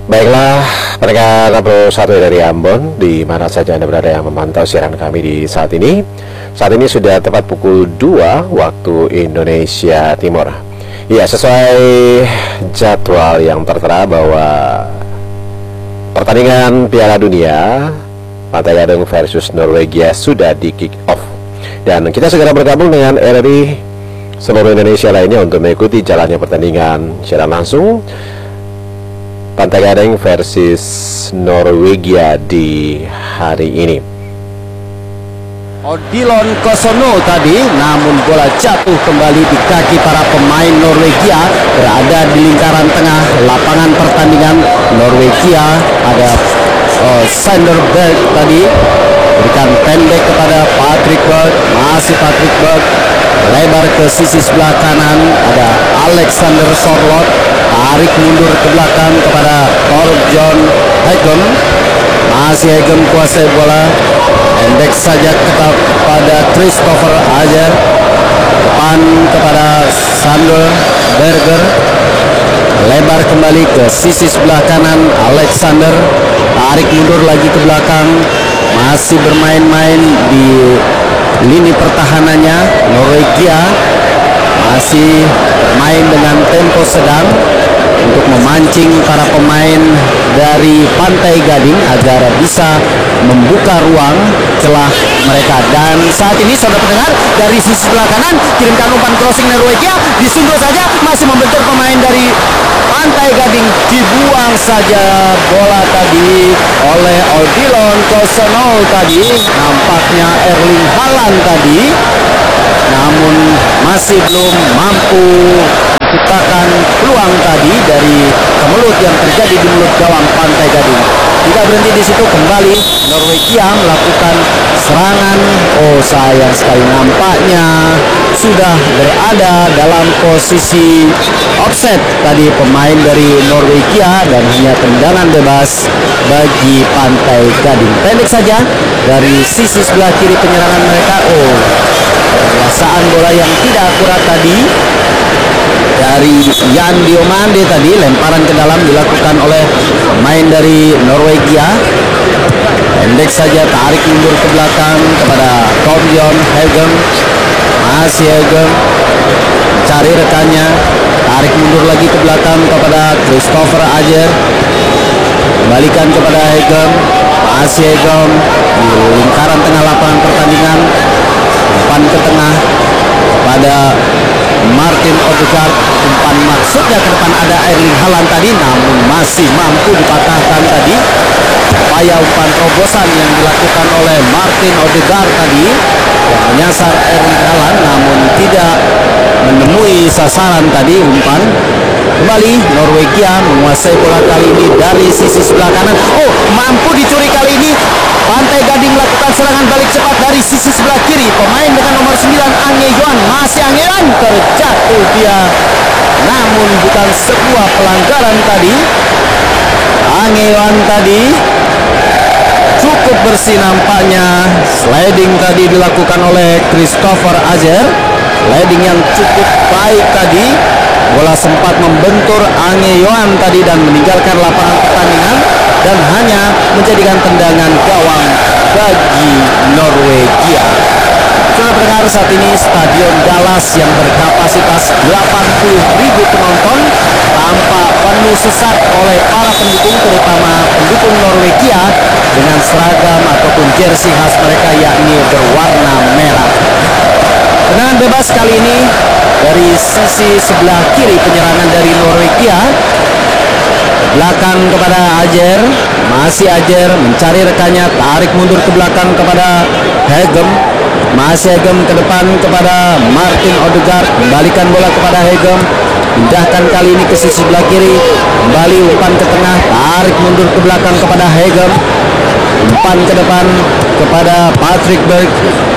Baiklah, pendengar 61 dari Ambon, di mana saja Anda berada yang memantau siaran kami di saat ini. Saat ini sudah tepat pukul 2 waktu Indonesia Timur. Ya, sesuai jadwal yang tertera bahwa pertandingan Piala Dunia Pantai Gading versus Norwegia sudah di kick off. Dan kita segera bergabung dengan RRI seluruh Indonesia lainnya untuk mengikuti jalannya pertandingan secara langsung Pantai Gading versus Norwegia di hari ini. Odilon Kosono tadi, namun bola jatuh kembali di kaki para pemain Norwegia. Berada di lingkaran tengah lapangan pertandingan Norwegia. Ada Sanderberg tadi, berikan pendek kepada Patrick Berg, masih Patrick Berg, lebar ke sisi sebelah kanan. Ada Alexander Sorloth, tarik mundur ke belakang kepada Torbjørn Hegem, masih Hegem kuasai bola, pendek saja kepada Christopher Ajer, depan kepada Sander Berger, lebar kembali ke sisi sebelah kanan. Alexander tarik mundur lagi ke belakang, masih bermain-main di lini pertahanannya. Norwegia masih main dengan tempo sedang untuk memancing para pemain dari Pantai Gading agar bisa membuka ruang celah mereka. Dan saat ini saudara pendengar, dari sisi sebelah kanan kirimkan umpan crossing Norwegia, disundul saja, masih membentur pemain dari Pantai Gading, dibuang saja bola tadi oleh Odilon Kosono tadi. Nampaknya Erling Haaland tadi, namun masih belum mampu menciptakan peluang tadi dari kemelut yang terjadi di mulut gawang Pantai Gading. Tidak berhenti di situ, kembali Norwegia melakukan serangan. Oh, sayang sekali, nampaknya sudah berada dalam posisi offset tadi pemain dari Norwegia, dan hanya tendangan bebas bagi Pantai Gading. Pendek saja dari sisi sebelah kiri penyerangan mereka. Oh, penguasaan bola yang tidak akurat tadi dari Jan Diomande tadi, lemparan ke dalam dilakukan oleh pemain dari Norwegia. Pendek saja, tarik mundur ke belakang kepada Torbjørn Hegem, masih Hegem mencari rekannya, tarik mundur lagi ke belakang kepada Christopher Ajer, kembalikan kepada Hegem, masih Hegem di lingkaran tengah lapangan pertandingan, umpan ke tengah kepada Martin Odegaard, umpan maksudnya ke depan ada Erling Haaland tadi, namun masih mampu dipatahkan tadi. Upaya umpan terobosan yang dilakukan oleh Martin Odegaard tadi yang menyasar Erling Haaland, namun tidak menemui sasaran tadi umpan. Kembali Norwegia menguasai bola kali ini dari sisi sebelah kanan. Oh, mampu dicuri kali ini. Pantai Gading melakukan serangan balik cepat dari sisi sebelah kiri. Pemain dengan nomor 9 Ange Johan, masih Ange Johan, terjatuh dia, namun bukan sebuah pelanggaran tadi. Ange Johan tadi cukup bersih nampaknya. Sliding tadi dilakukan oleh Christopher Ajer, sliding yang cukup baik tadi. Bola sempat membentur Ange Johan tadi dan meninggalkan lapangan pertandingan, dan hanya menjadikan tendangan gawang bagi Norwegia. Sudah pendengar, saat ini Stadion Dallas yang berkapasitas 80.000 penonton tampak penuh sesak oleh para pendukung, terutama pendukung Norwegia dengan seragam ataupun jersey khas mereka, yakni berwarna merah. Tendangan bebas kali ini dari sisi sebelah kiri penyerangan dari Norwegia. Belakang kepada Ajer, masih Ajer mencari rekannya, tarik mundur ke belakang kepada Hegem, masih Hegem ke depan kepada Martin Odegaard, kembalikan bola kepada Hegem, pindahkan kali ini ke sisi sebelah kiri, kembali umpan ke tengah, tarik mundur ke belakang kepada Hegem, umpan ke depan kepada Patrick Berg.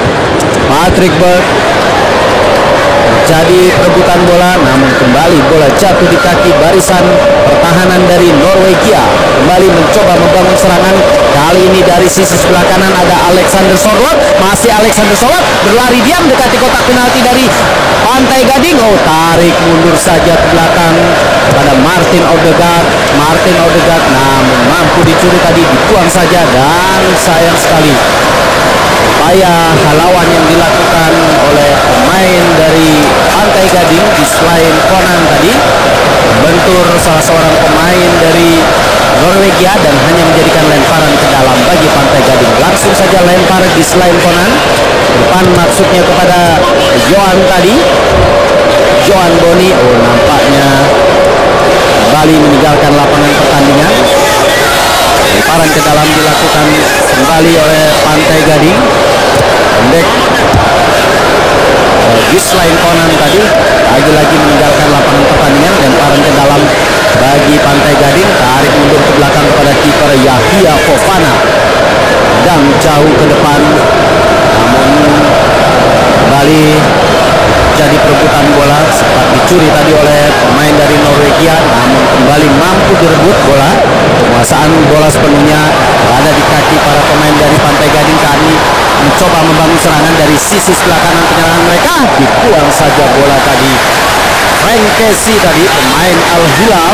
Jadi perebutan bola, namun kembali bola jatuh di kaki barisan pertahanan dari Norwegia. Kembali mencoba membangun serangan, Kali ini dari sisi sebelah kanan ada Alexander Sorloth. Masih Alexander Sorloth berlari diam dekati kotak penalti dari Pantai Gading. Oh, tarik mundur saja ke belakang kepada Martin Odegaard. Martin Odegaard namun mampu dicuri tadi, dibuang saja, dan sayang sekali upaya halauan yang dilakukan oleh pemain dari Pantai Gading di selain Conan tadi bentur salah seorang pemain dari Norwegia dan hanya menjadikan lemparan ke dalam bagi Pantai Gading. Langsung saja lempar di selain Conan depan, maksudnya kepada Johan tadi, Johan Boni. Oh, nampaknya kembali meninggalkan lapangan pertandingan. Lemparan ke dalam dilakukan kembali oleh Pantai Gading. Pendek Gislain Conan tadi lagi-lagi meninggalkan lapangan pertandingan. Lemparan ke dalam bagi Pantai Gading. Tarik mundur ke belakang kepada kiper Yahya Fofana dan jauh ke depan, namun kembali jadi perebutan bola. Sempat dicuri tadi oleh pemain dari Norwegia, namun kembali mampu direbut bola. Penguasaan bola sepenuhnya berada di kaki para pemain dari Pantai Gading. Kami mencoba membangun serangan dari sisi sebelah kanan penyerangan mereka. Dibuang saja bola tadi. Frank Casey tadi, pemain Al Hilal,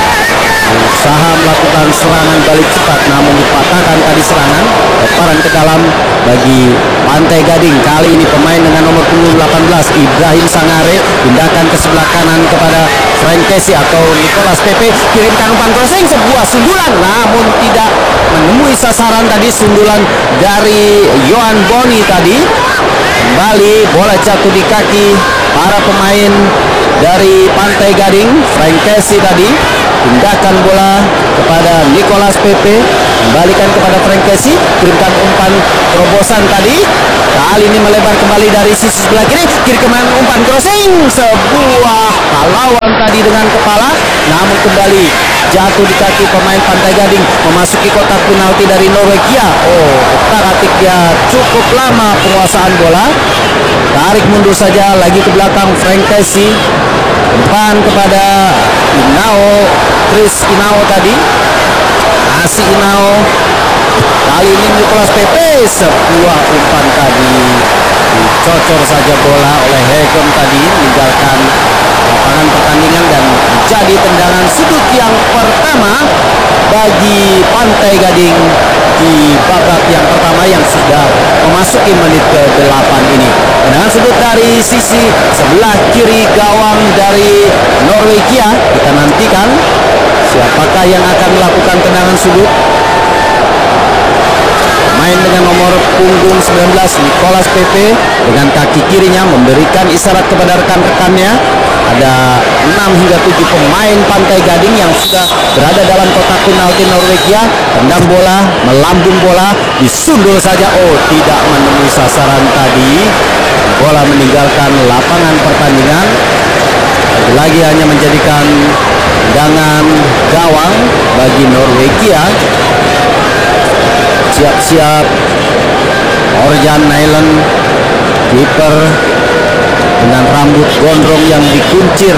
berusaha melakukan serangan balik cepat, namun dipatahkan tadi serangan. Lemparan ke dalam bagi Pantai Gading. Kali ini pemain dengan nomor punggung 18 Ibrahim Sangare pindahkan ke sebelah kanan kepada Frank Casey atau Nicolas Pepe. Kirimkan umpan crossing, sebuah sundulan namun tidak menemui sasaran tadi. Sundulan dari Johan Boni tadi. Kembali bola jatuh di kaki para pemain dari Pantai Gading. Frank Casey tadi pindahkan bola kepada Nicolas Pepe, kembalikan kepada Frank Casey, kirimkan umpan terobosan tadi. Kali ini melebar kembali dari sisi sebelah kiri, kirimkan umpan crossing, sebuah halauan tadi dengan kepala, namun kembali jatuh di kaki pemain Pantai Gading. Memasuki kotak penalti dari Norwegia. Oh, otak-atik dia cukup lama penguasaan bola. Tarik mundur saja lagi ke belakang Frank Casey. Umpan kepada Inao, Chris Inao tadi. Masih Inao. Kali ini Nicolas Pepe, sebuah umpan tadi dicocor saja bola oleh Hegem tadi, meninggalkan lapangan pertandingan dan menjadi tendangan sudut yang pertama bagi Pantai Gading di babak yang pertama yang sudah memasuki menit ke-8 ini. Tendangan sudut dari sisi sebelah kiri gawang dari Norwegia. Kita nantikan siapakah yang akan melakukan tendangan sudut. Main dengan nomor punggung 19 Nicolas Pepe dengan kaki kirinya memberikan isyarat kepada rekan-rekannya. Ada 6 hingga 7 pemain Pantai Gading yang sudah berada dalam kotak penalti Norwegia. Tendang bola, melambung bola, disundul saja. Oh, tidak menemui sasaran tadi. Bola meninggalkan lapangan pertandingan. Lagi hanya menjadikan tendangan gawang bagi Norwegia. Siap-siap Orjan Nyland, kiper dengan rambut gondrong yang dikuncir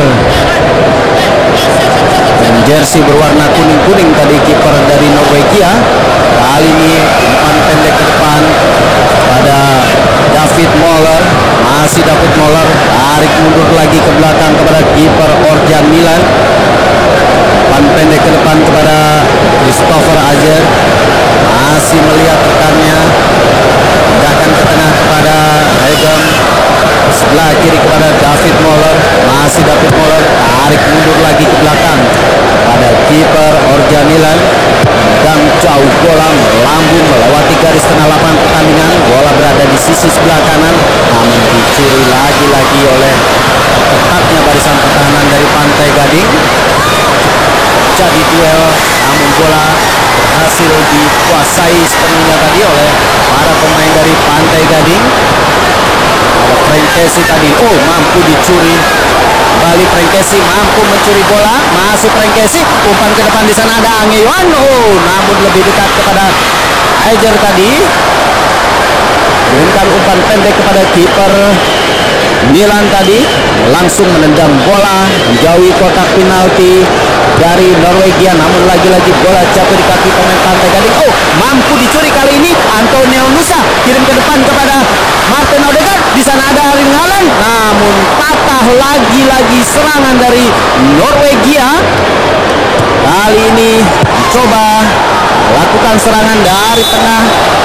dan jersey berwarna kuning-kuning tadi, kiper dari Norwegia. Kali ini umpan pendek ke depan pada David Moller. Masih David Moller, tarik mundur lagi ke belakang kepada kiper Orjan Nyland. Umpan pendek ke depan kepada Christopher Ajer. Masih melihat rekannya, pindahkan ke tengah kepada Hegem. Sebelah kiri kepada David Moller. Masih David Moller, tarik mundur lagi ke belakang pada kiper Orjan Nyland. Dan jauh bola melambung melewati garis tengah lapangan pertandingan. Bola berada di sisi sebelah kanan, namun dicuri lagi-lagi oleh ketatnya barisan pertahanan dari Pantai Gading. Jadi duel, namun bola berhasil dikuasai sepenuhnya tadi oleh para pemain dari Pantai Gading. Ada Frank Casey tadi, oh mampu dicuri. Kembali Frank Casey mampu mencuri bola. Masuk Frank Casey, umpan ke depan, di sana ada Angewan. Oh, namun lebih dekat kepada Ajer tadi. Kirimkan umpan pendek kepada kiper Milan tadi langsung menendang bola menjauhi kotak penalti dari Norwegia, namun lagi-lagi bola jatuh di kaki pemain Pantai Gading. Oh, mampu dicuri kali ini Antonio Nusa, kirim ke depan kepada Martin Odegaard. Di sana ada Erling Haaland, namun patah lagi-lagi serangan dari Norwegia. Kali ini coba lakukan serangan dari tengah.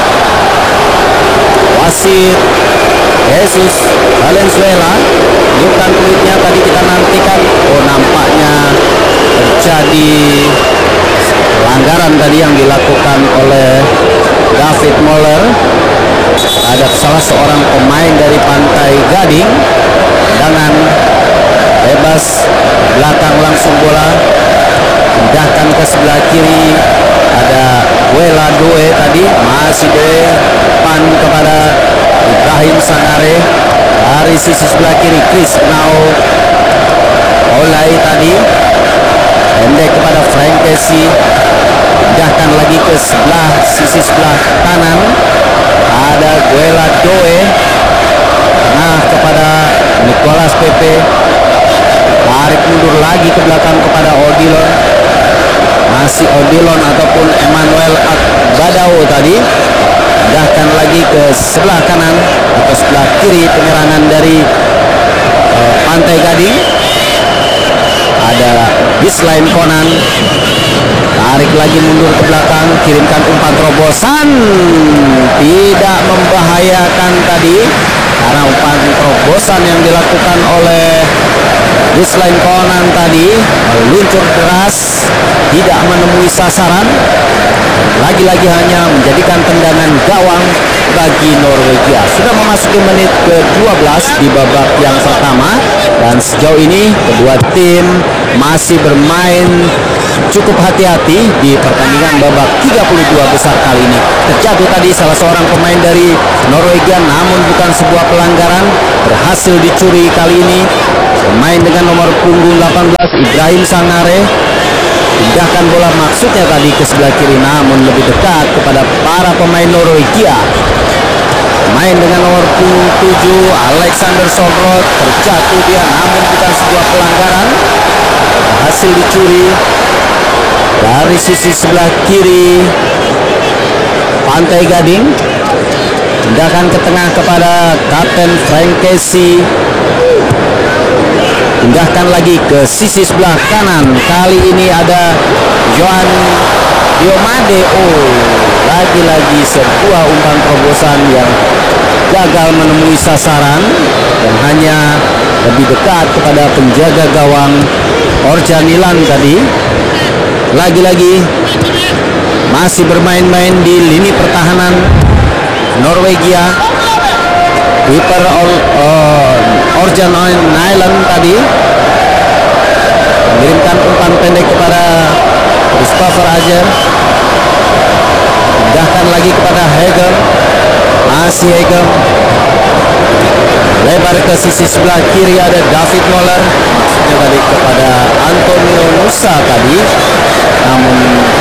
Wasit Jesus Valenzuela bukan kulitnya tadi kita nantikan. Oh, nampaknya terjadi pelanggaran tadi yang dilakukan oleh David Moller ada salah seorang pemain dari Pantai Gading. Dengan bebas belakang langsung bola pindahkan ke sebelah kiri, ada Wela Doe tadi, masih depan kepada Ibrahim Sangare. Dari sisi sebelah kiri Chris Nao Olai tadi pendek kepada Frank Casey, pindahkan lagi ke sebelah sisi sebelah kanan, ada Wela Doe. Nah, kepada Nicolas Pepe, tarik mundur lagi ke belakang kepada Odilon, masih Odilon ataupun Emmanuel Badao tadi, pindahkan lagi ke sebelah kanan atau sebelah kiri penyerangan dari Pantai Gading. Ada Gislain Konan, tarik lagi mundur ke belakang, kirimkan umpan terobosan, tidak membahayakan tadi karena umpan terobosan yang dilakukan oleh Gislain Konan tadi meluncur deras, tidak menemui sasaran, lagi-lagi hanya menjadikan tendangan gawang bagi Norwegia. Sudah memasuki menit ke-12 di babak yang pertama, dan sejauh ini kedua tim masih bermain cukup hati-hati di pertandingan babak 32 besar kali ini. Terjatuh tadi salah seorang pemain dari Norwegia, namun bukan sebuah pelanggaran, berhasil dicuri kali ini. Pemain dengan nomor punggung 18 Ibrahim Sangare pindahkan bola maksudnya tadi ke sebelah kiri, namun lebih dekat kepada para pemain Norwegia. Pemain dengan nomor punggung 7 Alexander Solrod terjatuh dia, namun bukan sebuah pelanggaran, berhasil dicuri. Dari sisi sebelah kiri Pantai Gading, pindahkan ke tengah kepada Kapten Frank Casey, pindahkan lagi ke sisi sebelah kanan. Kali ini ada Johan Diomande. Oh, lagi-lagi sebuah umpan terobosan yang gagal menemui sasaran dan hanya lebih dekat kepada penjaga gawang Orjanilan tadi. Lagi-lagi masih bermain-main di lini pertahanan Norwegia. Kiper Orjanilan tadi mengirimkan umpan pendek kepada Christopher Ajer, pindahkan lagi kepada Hegel, masih Hegel, lebar ke sisi sebelah kiri ada David Moller, maksudnya tadi kepada Antonio Nusa tadi, namun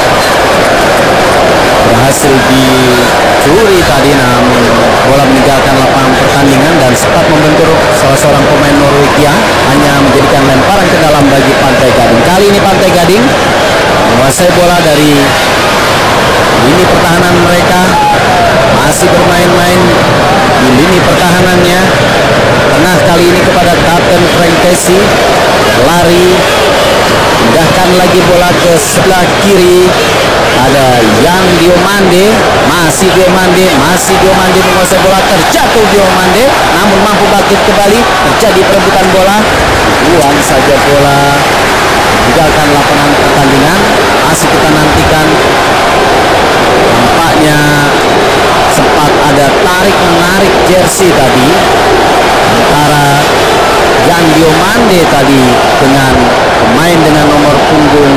berhasil dicuri tadi, namun bola meninggalkan lapangan pertandingan dan sempat membentur salah seorang pemain Norwegia, hanya menjadikan lemparan ke dalam bagi Pantai Gading. Kali ini Pantai Gading menguasai bola dari lini pertahanan mereka, masih bermain-main di lini pertahanannya. Tengah kali ini kepada Kapten Frank Casey, lari, pindahkan lagi bola ke sebelah kiri, ada Yang Diomande, masih Diomande menguasai bola, terjatuh Diomande, namun mampu bangkit kembali, terjadi perebutan bola, buang saja bola, meninggalkan lapangan pertandingan. Masih kita nantikan, nampaknya sempat ada tarik-menarik jersey tadi antara Jan Diomande tadi dengan pemain dengan nomor punggung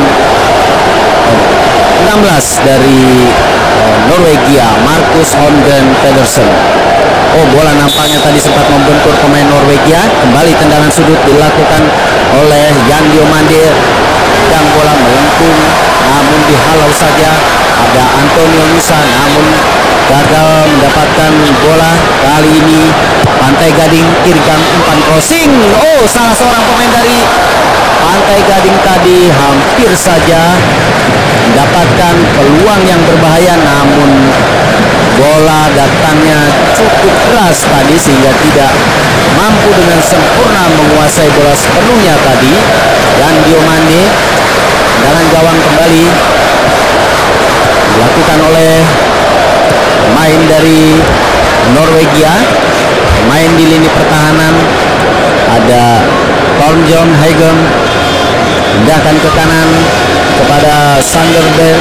16 dari Norwegia, Markus Holmgren Pedersen. Oh, bola nampaknya tadi sempat membentur pemain Norwegia. Kembali tendangan sudut dilakukan oleh Jan Diomande, dan bola melengkung namun dihalau saja. ada Antonio Nusa, namun gagal mendapatkan bola. Kali ini Pantai Gading kiri kanan umpan crossing. Oh, salah seorang pemain dari Pantai Gading tadi hampir saja mendapatkan peluang yang berbahaya, namun bola datangnya cukup keras tadi sehingga tidak mampu dengan sempurna menguasai bola sepenuhnya tadi. Dan Diomande dalam gawang kembali dilakukan oleh pemain dari Norwegia. Pemain di lini pertahanan ada Tornjon Hegem, pindahkan ke kanan kepada Sanderberg.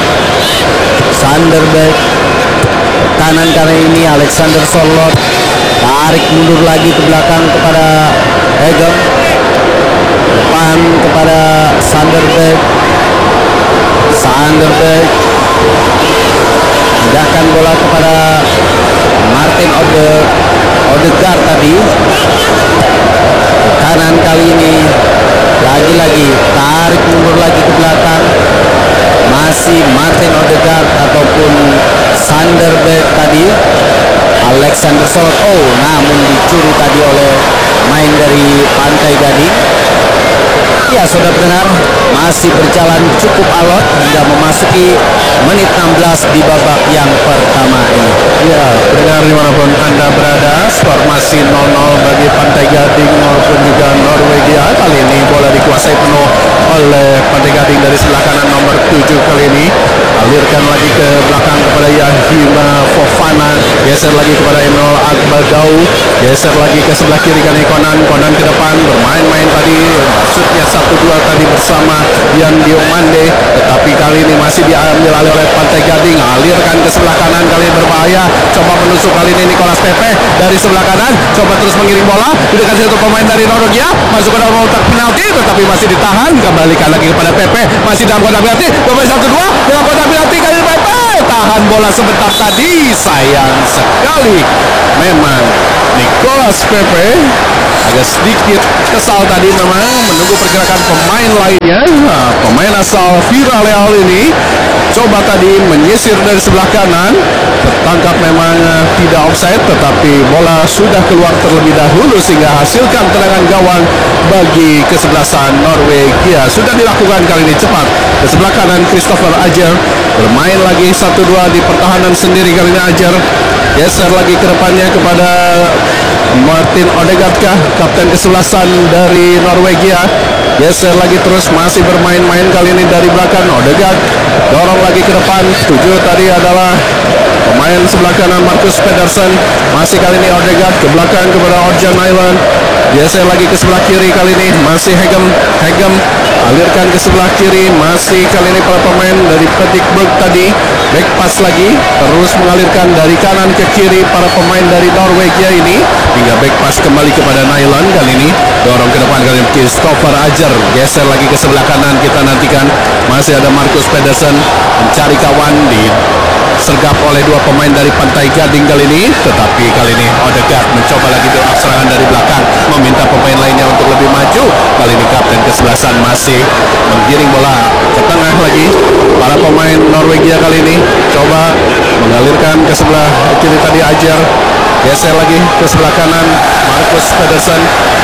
Kanan kali ini Alexander Sorloth, tarik mundur lagi ke belakang kepada Hegem, depan kepada Sanderberg, pindahkan bola kepada Martin Odegaard tadi. Kanan kali ini lagi-lagi tarik mundur lagi ke belakang, masih Martin Odegaard ataupun Sanderberg tadi. Alexander Sorloth, namun dicuri tadi oleh main dari Pantai Gading. Ya, saudara pendengar, masih berjalan cukup alot hingga memasuki menit 16 di babak yang pertama ini. Ya, pendengar dimanapun Anda berada, skor masih 0-0 bagi Pantai Gading maupun juga Norwegia. Kali ini bola dikuasai penuh oleh Pantai Gading dari sebelah kanan nomor 7 kali ini. Alirkan lagi ke belakang kepada Yahima Fofana, geser lagi kepada Emil Agbadau, geser lagi ke sebelah kiri kali Konan ke depan, bermain-main tadi, maksudnya 1-2 tadi bersama Yan Diomande, tetapi kali ini masih diambil alih oleh Pantai Gading. Alirkan ke sebelah kanan, kali ini berbahaya, coba menusuk kali ini Nicolas Pepe dari sebelah kanan, coba terus mengirim bola, didekati satu pemain dari Norwegia, masuk ke dalam kotak penalti, tetapi masih ditahan, kembalikan lagi kepada Pepe, masih dalam kotak penalti, pemain 1-2 dalam kotak penalti, kali ini Pepe tahan bola sebentar tadi, sayang sekali. Memang Nicolas Pepe agak sedikit kesal tadi memang menunggu pergerakan pemain lainnya. Pemain asal Villarreal ini coba tadi menyisir dari sebelah kanan, tertangkap memang tidak offside, tetapi bola sudah keluar terlebih dahulu sehingga hasilkan tendangan gawang bagi kesebelasan Norwegia. Sudah dilakukan kali ini cepat ke sebelah kanan. Christopher Ajer bermain lagi 1-2 di pertahanan sendiri kali ini. Ajer geser lagi ke depannya kepada Martin Odegaard, kapten kesebelasan dari Norwegia. Geser lagi terus, masih bermain-main kali ini dari belakang. Odegaard dorong lagi ke depan. 7 tadi adalah pemain sebelah kanan Marcus Pedersen. Masih kali ini Odegaard ke belakang kepada Orjan Island. Geser lagi ke sebelah kiri kali ini, masih Hegem alirkan ke sebelah kiri, masih kali ini para pemain dari Petikburg tadi back pass lagi, terus mengalirkan dari kanan ke kiri para pemain dari Norwegia ini hingga back pass kembali kepada Nyland. Kali ini dorong ke depan kali ini Christopher Ajer, geser lagi ke sebelah kanan. Kita nantikan masih ada Marcus Pedersen mencari kawan, disergap oleh 2 pemain dari Pantai Gading kali ini, tetapi kali ini Odegaard mencoba lagi serangan dari belakang, meminta pemain lainnya untuk lebih maju. Kali ini kapten kesebelasan masih menggiring bola ke tengah lagi. Para pemain Norwegia kali ini coba mengalirkan ke sebelah kiri tadi. Ajer geser lagi ke sebelah kanan, Marcus Pedersen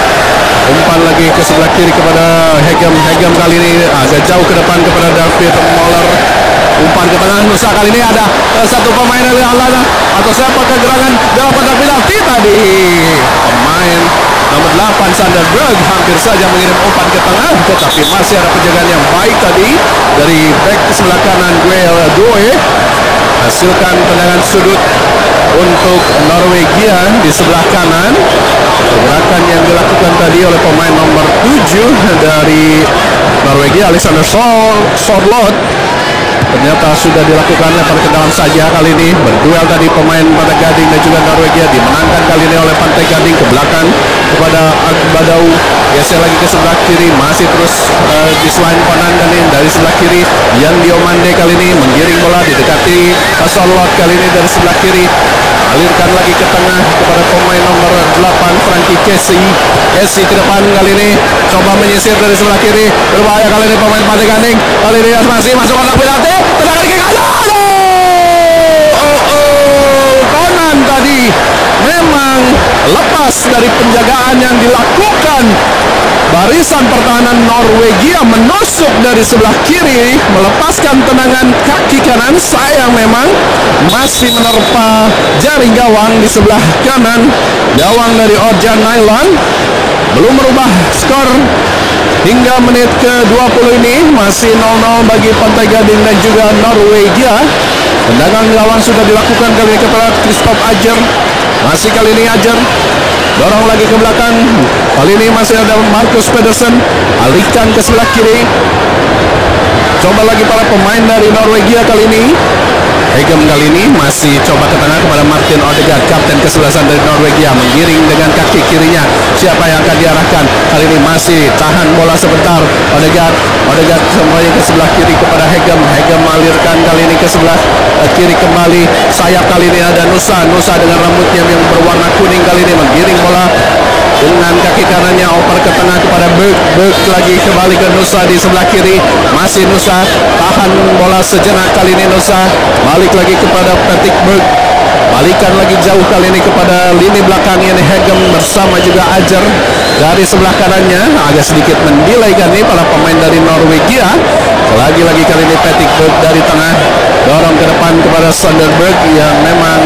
umpan lagi ke sebelah kiri kepada Hegem kali ini agak jauh ke depan kepada David Moller, umpan ke tengah. Nusa kali ini ada satu pemain dari Alana atau siapa kegerangan dalam kotak penalti tadi. Pemain nomor 8 Sanderberg hampir saja mengirim umpan ke tengah, tetapi masih ada penjagaan yang baik tadi dari back sebelah kanan Goe, hasilkan tendangan sudut untuk Norwegia di sebelah kanan. Pergerakan yang dilakukan tadi oleh pemain nomor 7 dari Norwegia, Alexander Sorloth, ternyata sudah dilakukan lempar ke dalam saja. Kali ini berduel tadi pemain Pantai Gading dan juga Norwegia, dimenangkan kali ini oleh Pantai Gading ke belakang kepada Agbadau, geser lagi ke sebelah kiri, masih terus di selain Konan kali ini dari sebelah kiri. Yan Diomande kali ini menggiring bola, didekati Sorloth kali ini dari sebelah kiri, alirkan lagi ke tengah kepada pemain nomor 8 Frankie Kessie ke depan. Kali ini coba menyisir dari sebelah kiri, berbahaya kali ini pemain Pantai Gading. Kali ini masih masuk kotak penalti, tendangan kick, lepas dari penjagaan yang dilakukan. Barisan pertahanan Norwegia menusuk dari sebelah kiri, melepaskan tendangan kaki kanan. Sayang memang masih menerpa jaring gawang di sebelah kanan gawang dari Orjan Nyland. Belum merubah skor hingga menit ke-20 ini. Masih 0-0 bagi Pantai Gading dan juga Norwegia. Tendangan gawang sudah dilakukan kali ini kepada Christoph Ajer. Masih kali ini Ajer dorong lagi ke belakang. Kali ini masih ada Marcus Pedersen, alihkan ke sebelah kiri. Coba lagi para pemain dari Norwegia kali ini. Hegem kali ini masih coba ke tengah kepada Martin Odegaard, kapten kesebelasan dari Norwegia, menggiring dengan kaki kirinya. Siapa yang akan diarahkan? Kali ini masih tahan bola sebentar. Odegaard semuanya ke sebelah kiri kepada Hegem. Hegem mengalirkan kali ini ke sebelah kiri kembali. Sayap kali ini ada Nusa dengan rambutnya yang berwarna kuning kali ini menggiring bola dengan kaki kanannya, oper ke tengah kepada Berg lagi kembali ke Nusa di sebelah kiri. Masih Nusa tahan bola sejenak kali ini. Nusa balik lagi kepada Patrick Berg, balikan lagi jauh kali ini kepada lini belakang ini Hegem bersama juga Ajer dari sebelah kanannya. Agak sedikit mendelay kan ini para pemain dari Norwegia. Lagi-lagi kali ini Patrick Berg dari tengah dorong ke depan kepada Sonderberg yang memang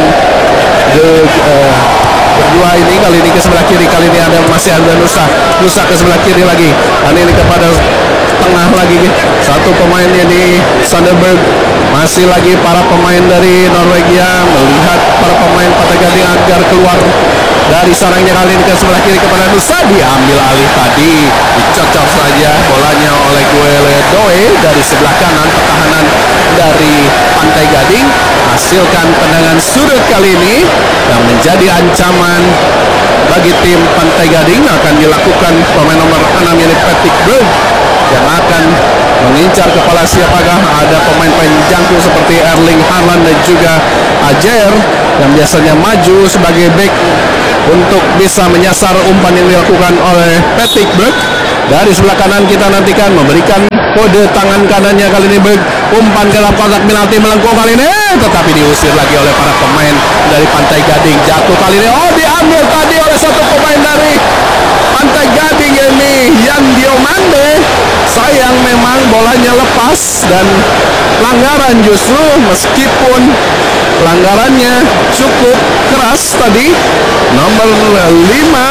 berdua ini. Kali ini ke sebelah kiri, kali ini masih ada Nusa ke sebelah kiri lagi. Kali ini kepada tengah lagi satu pemainnya di Sonderberg. Masih lagi para pemain dari Norwegia melihat para pemain Pantai Gading agar keluar dari sarangnya. Kali ini ke sebelah kiri kepada Nusa, diambil alih tadi, dicocok saja bolanya oleh Guele Doe dari sebelah kanan. Pertahanan dari Pantai Gading hasilkan tendangan sudut kali ini yang menjadi ancaman bagi tim Pantai Gading. Akan dilakukan pemain nomor 6 yaitu Patrick Berg yang akan mengincar kepala. Siapakah? Ada pemain-pemain jangkung seperti Erling Haaland dan juga Ajer yang biasanya maju sebagai back untuk bisa menyasar umpan yang dilakukan oleh Patrick Berg. Dari sebelah kanan kita nantikan memberikan kode tangan kanannya kali ini Berg, umpan ke dalam kotak penalti melengkung kali ini, tetapi diusir lagi oleh para pemain dari Pantai Gading. Jatuh kali ini, diambil tadi oleh satu pemain dari Pantai Gading ini, Yan Diomande. Sayang memang bolanya lepas dan pelanggaran justru, meskipun pelanggarannya cukup keras tadi. Nomor 5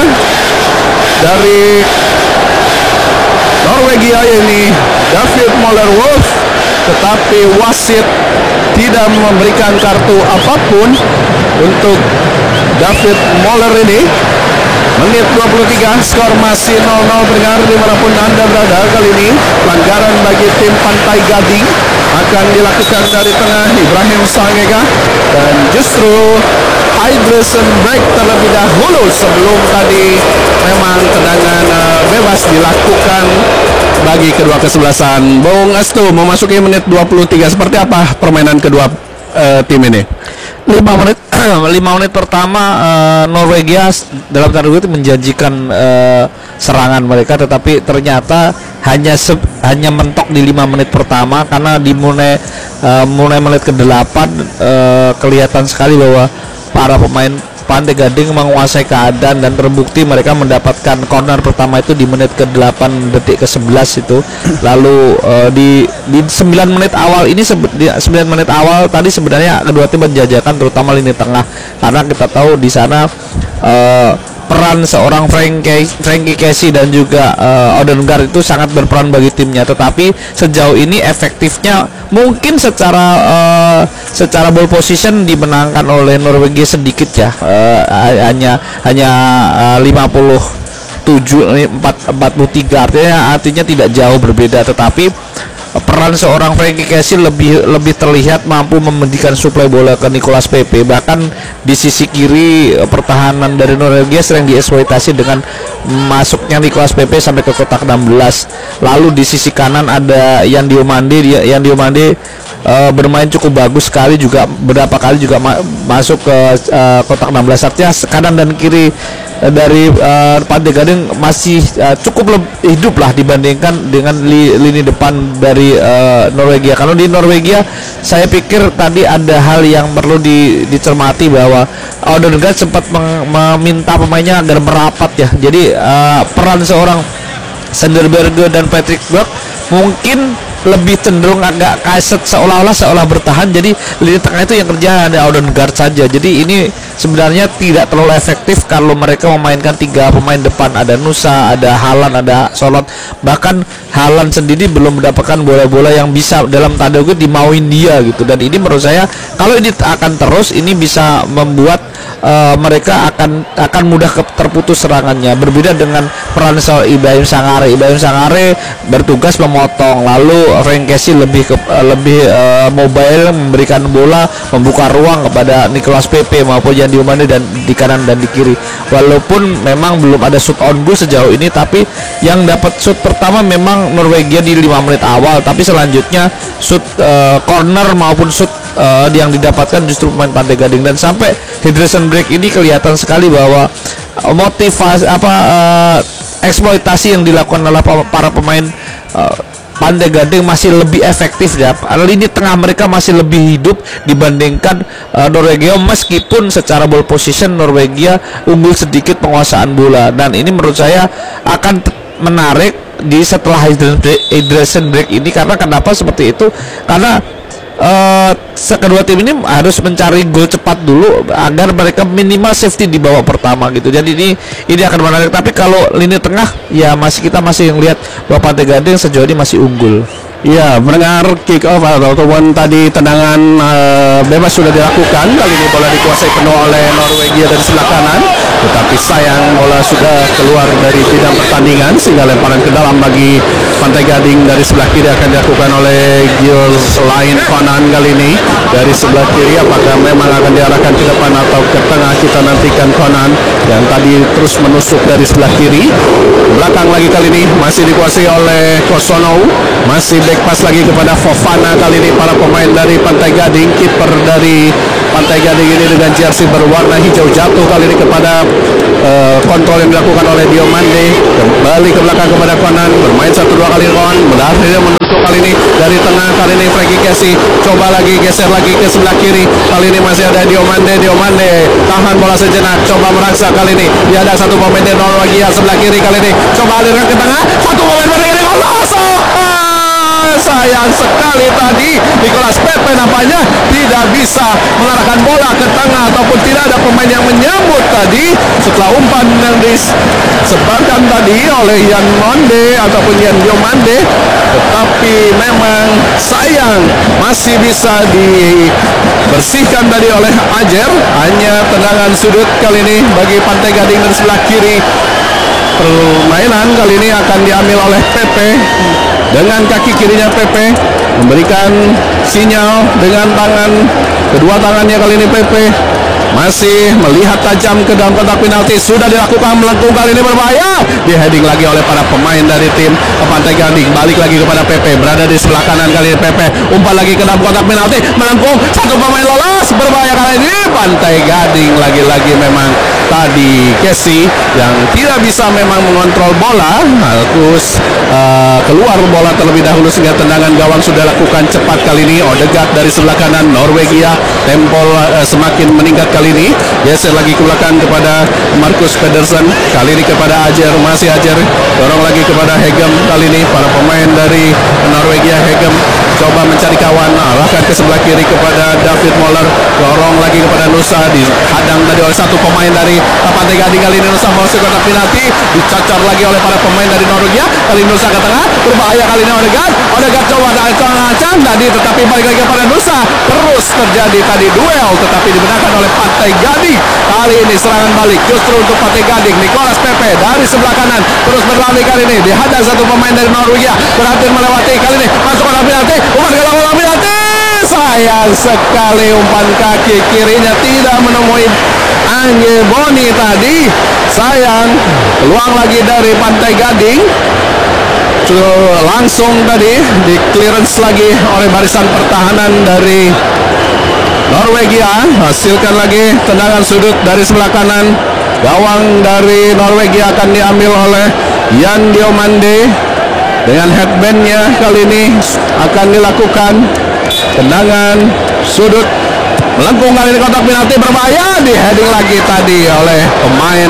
dari Norwegia ini David Moller-Wolf, tetapi wasit tidak memberikan kartu apapun untuk David Moller ini. Menit 23, skor masih 0-0 pendengar dimanapun Anda berada. Kali ini pelanggaran bagi tim Pantai Gading akan dilakukan dari tengah Ibrahim Sangega, dan justru Idresen break terlebih dahulu sebelum tadi memang tendangan bebas dilakukan bagi kedua kesebelasan. Bung Astu, memasuki menit 23, seperti apa permainan kedua tim ini? 5 menit pertama Norwegia dalam tanda kutip menjanjikan serangan mereka, tetapi ternyata hanya mentok di 5 menit pertama, karena di mulai menit ke-8 kelihatan sekali bahwa para pemain Pantai Gading menguasai keadaan dan terbukti mereka mendapatkan corner pertama itu di menit ke-8 detik ke-11 itu. Lalu di 9 menit awal ini 9 menit awal tadi sebenarnya kedua tim menjajakan terutama lini tengah, karena kita tahu di sana peran seorang Frankie Casey dan juga Odegaard itu sangat berperan bagi timnya. Tetapi sejauh ini efektifnya mungkin secara ball position dimenangkan oleh Norwegia sedikit ya, hanya 43, artinya tidak jauh berbeda. Tetapi peran seorang Frankie Casey lebih terlihat mampu memberikan suplai bola ke Nicolas Pepe. Bahkan di sisi kiri pertahanan dari Norwegia sering dieksploitasi dengan masuknya Nicolas Pepe sampai ke kotak 16. Lalu di sisi kanan ada Yan Diomande bermain cukup bagus sekali juga, beberapa kali juga masuk ke kotak 16. Artinya kanan dan kiri dari Pantai Gading masih cukup hidup lah dibandingkan dengan lini depan dari Norwegia. Kalau di Norwegia saya pikir tadi ada hal yang perlu dicermati bahwa Odegaard sempat meminta pemainnya agar merapat ya. Jadi peran seorang Sander Berge dan Patrick Bjork mungkin lebih cenderung agak kaset seolah bertahan, jadi lini tengah itu yang kerja ada Odegaard saja. Jadi ini sebenarnya tidak terlalu efektif kalau mereka memainkan 3 pemain depan, ada Nusa, ada Haaland, ada Solot. Bahkan Haaland sendiri belum mendapatkan bola-bola yang bisa dalam tanda kutip dimauin dia gitu. Dan ini menurut saya kalau ini akan terus, ini bisa membuat mereka akan mudah terputus serangannya. Berbeda dengan peran Ibrahim Sangare bertugas memotong, lalu Frank Casey lebih mobile, memberikan bola, membuka ruang kepada Nicolas Pepe maupun Jan Diomande dan di kanan dan di kiri. Walaupun memang belum ada shoot on goal sejauh ini, tapi yang dapat shoot pertama memang Norwegia di 5 menit awal, tapi selanjutnya shoot corner maupun shoot yang didapatkan justru pemain Pantai Gading. Dan sampai hydration break ini kelihatan sekali bahwa motivasi eksploitasi yang dilakukan oleh para pemain Pantai Gading masih lebih efektif ya. Lini tengah mereka masih lebih hidup dibandingkan Norwegia, meskipun secara ball position Norwegia unggul sedikit penguasaan bola. Dan ini menurut saya akan menarik di setelah hydration break ini. Karena kenapa seperti itu? Karena kedua tim ini harus mencari gol cepat dulu agar mereka minimal safety di babak pertama gitu. Jadi ini akan menarik. Tapi kalau lini tengah ya kita masih melihat bahwa Pantai Gading sejauh ini masih unggul. Ya, mendengar kick off ataupun tadi tendangan bebas sudah dilakukan. Kali ini bola dikuasai penuh oleh Norwegia dari sebelah kanan, tetapi sayang bola sudah keluar dari bidang pertandingan sehingga lemparan ke dalam bagi Pantai Gading. Dari sebelah kiri akan dilakukan oleh Giles Lain Conan kali ini dari sebelah kiri. Apakah memang akan diarahkan ke depan atau ke tengah, kita nantikan. Conan yang tadi terus menusuk dari sebelah kiri, belakang lagi kali ini masih dikuasai oleh Kosonou, masih back pass lagi kepada Fofana. Kali ini para pemain dari Pantai Gading, kiper dari Pantai Gading ini dengan jersey berwarna hijau jatuh kali ini kepada kontrol yang dilakukan oleh Diomande. Kembali ke belakang kepada Conan, bermain 1-2 kali Conan, berhasil menusuk kali ini dari tengah. Kali ini Frankie Casey coba lagi geser lagi ke sebelah kiri. Kali ini masih ada Diomande tahan bola sejenak, coba merangsak. Kali ini dia ada satu pemain dari Norwegia sebelah kiri. Kali ini coba alirkan ke tengah, satu pemain dari sayang sekali tadi Nicolas Pepe nampaknya tidak bisa mengarahkan bola ke tengah ataupun tidak ada pemain yang menyambut tadi setelah umpan yang disebarkan tadi oleh Jan Monde ataupun Jan Diomande. Tetapi memang sayang masih bisa dibersihkan tadi oleh Ajer. Hanya tendangan sudut kali ini bagi Pantai Gading dari sebelah kiri. Permainan kali ini akan diambil oleh Pepe. Dengan kaki kirinya Pepe memberikan sinyal dengan kedua tangannya. Kali ini Pepe masih melihat tajam ke dalam kotak penalti. Sudah dilakukan melengkung, kali ini berbahaya. Di heading lagi oleh para pemain dari tim Pantai Gading. Balik lagi kepada Pepe, berada di sebelah kanan. Kali ini Pepe umpan lagi ke dalam kotak penalti, melengkung, satu pemain lolos. Berbahaya kali ini Pantai Gading. Lagi-lagi memang tadi Casey yang tidak bisa memang mengontrol bola, harus keluar bola terlebih dahulu sehingga tendangan gawang sudah lakukan cepat kali ini. Odegaard dari sebelah kanan Norwegia, tempo semakin meningkat kali ini. Geser lagi ke belakang kepada Marcus Pedersen, kali ini kepada Ajer, masih Ajer, dorong lagi kepada Hegem. Kali ini para pemain dari Norwegia, Hegem coba mencari kawan, arahkan ke sebelah kiri kepada David Moller, dorong lagi kepada Nusa, dihadang tadi oleh satu pemain dari Pantai Gading. Kali ini Nusa masuk kotak penalti, dicocor lagi oleh para pemain dari Norwegia. Kali ini Nusa ke tengah, berbahaya kali ini Odegaard coba ngacang tadi, tetapi balik lagi kepada Nusa. Terus terjadi tadi duel, tetapi dibenarkan oleh Pantai Gading. Kali ini serangan balik justru untuk Pantai Gading. Nicolas Pepe dari sebelah kanan terus berlari, kali ini dihadang satu pemain dari Norwegia, berhasil melewati. Kali ini masuk kotak penalti, umpan ke dalam kotak penalti. Sayang sekali umpan kaki kirinya tidak menemui Angge Boni tadi. Sayang, peluang lagi dari Pantai Gading. Langsung tadi di clearance lagi oleh barisan pertahanan dari Norwegia. Hasilkan lagi tendangan sudut dari sebelah kanan. Gawang dari Norwegia akan diambil oleh Jan Diomande. Dengan headbandnya kali ini akan dilakukan tendangan sudut melengkung, kali ini kotak penalti berbahaya, di heading lagi tadi oleh pemain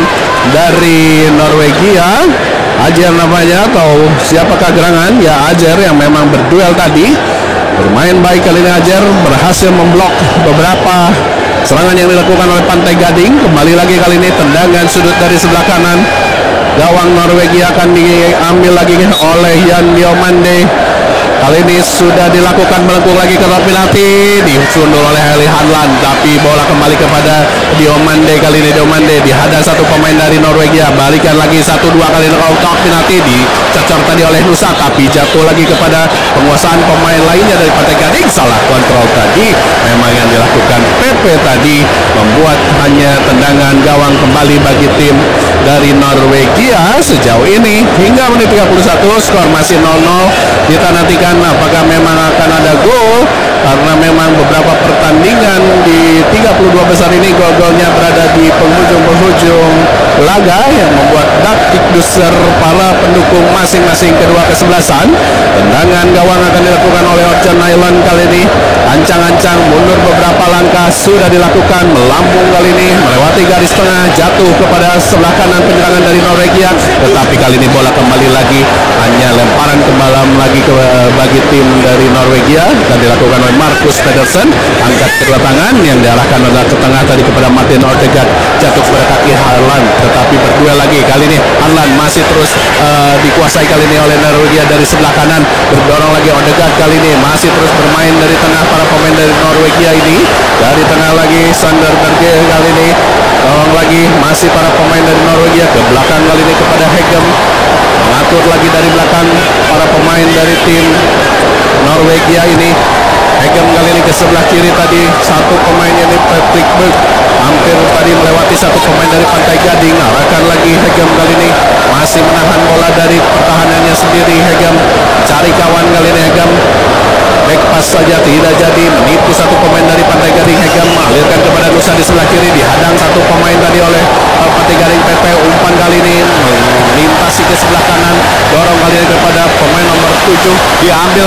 dari Norwegia. Ajer namanya, atau siapakah gerangan? Ya, Ajer yang memang berduel tadi. Bermain baik kali ini Ajer, berhasil memblok beberapa serangan yang dilakukan oleh Pantai Gading. Kembali lagi kali ini tendangan sudut dari sebelah kanan. Gawang Norwegia akan diambil lagi oleh Jan Diomande. Kali ini sudah dilakukan melengkung lagi ke kotak penalti, disundul oleh Heli Hanlan, tapi bola kembali kepada Diomande. Kali ini Diomande dihadang satu pemain dari Norwegia, balikan lagi 1-2 kali ini kotak penalti, dicocor tadi oleh Nusa, tapi jatuh lagi kepada penguasaan pemain lainnya dari Pantai Gading. Salah kontrol tadi, memang yang dilakukan PP tadi membuat hanya tendangan gawang kembali bagi tim dari Norwegia. Sejauh ini hingga menit 31 skor masih 0-0. Kita nantikan apakah memang akan ada gol, karena memang beberapa pertandingan di 32 besar ini gol-golnya berada di penghujung-penghujung laga yang membuat dakdikduser para pendukung masing-masing kedua kesebelasan. Tendangan gawang akan dilakukan oleh Orjan Island kali ini, ancang-ancang mundur beberapa langkah sudah dilakukan, melambung kali ini melewati garis tengah, jatuh kepada sebelah kanan penyerangan dari Norwegia, tetapi kali ini bola kembali lagi, hanya lemparan ke dalam lagi bagi tim dari Norwegia, dan dilakukan oleh Marcus Pedersen. Angkat kedua tangan yang diarahkan adalah ke tengah tadi kepada Martin Ortegaard, jatuh kepada kaki Harlan, tetapi berduel lagi kali ini Harlan masih terus dikuasai kali ini oleh Norwegia dari sebelah kanan, berdorong lagi Ortegaard kali ini masih terus bermain dari tengah para pemain dari Norwegia ini, dari tengah lagi Sander Berge kali ini dorong lagi masih para pemain dari Norwegia ke belakang kali ini kepada Hegem, mengatur lagi dari belakang para pemain dari tim Norwegia ini. Hegem kali ini ke sebelah kiri tadi, satu pemain ini Patrick Berg hampir tadi melewati satu pemain dari Pantai Gading. Arahkan lagi Hegem kali ini masih menahan bola dari pertahanannya sendiri. Hegem cari kawan kali ini, Hegem back pass saja tidak jadi, menipu satu pemain dari Pantai Gading. Hegem alirkan kepada Nusa di sebelah kiri, dihadang satu pemain tadi oleh Pantai Gading. PP umpan kali ini melintasi ke sebelah kanan, dorong kali ini kepada pemain nomor 7, diambil